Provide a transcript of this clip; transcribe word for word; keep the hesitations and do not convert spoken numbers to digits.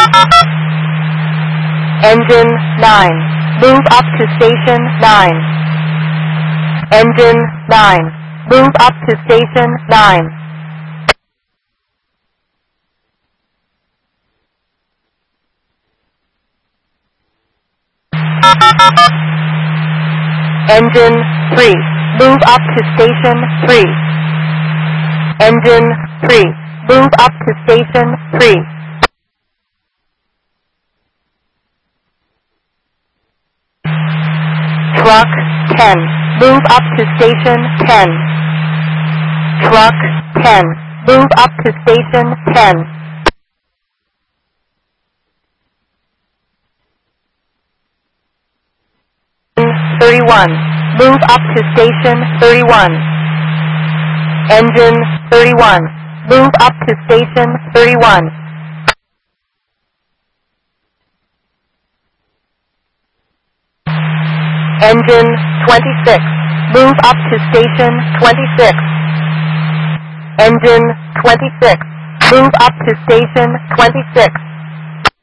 Engine nine. Move up to station nine. Engine nine. Move up to station nine. Engine three. Move up to station three. Engine three. Move up to station three. Truck ten. Move up to station ten. Truck ten. Move up to station ten. thirty-one. Move up to station thirty-one. Engine thirty-one. Move up to station thirty-one. Engine twenty-six. Move up to station twenty-six. Engine twenty-six. Move up to station twenty-six.